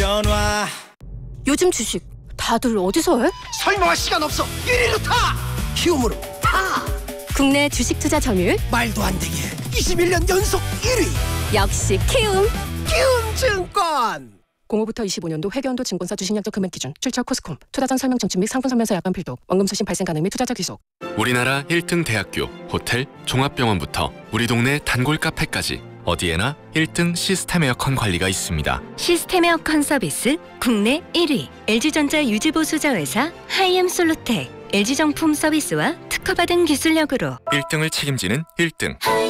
변화. 요즘 주식 다들 어디서 해? 설명할 시간 없어. 1위로 타! 키움으로 타! 국내 주식 투자 점유율 말도 안 되게 21년 연속 1위. 역시 키움. 키움증권. 05부터 25년도 회계연도 증권사 주식약정 금액 기준 출처 코스콤 투자 전 설명 청취 및 상품 설명서 약관 필독 원금 수신 발생 가능 및 투자자 귀속. 우리나라 1등 대학교, 호텔, 종합병원부터 우리 동네 단골 카페까지 어디에나 1등 시스템 에어컨 관리가 있습니다. 시스템 에어컨 서비스 국내 1위 LG전자 유지보수자회사 하이엠솔루텍 LG정품 서비스와 특허받은 기술력으로 1등을 책임지는 1등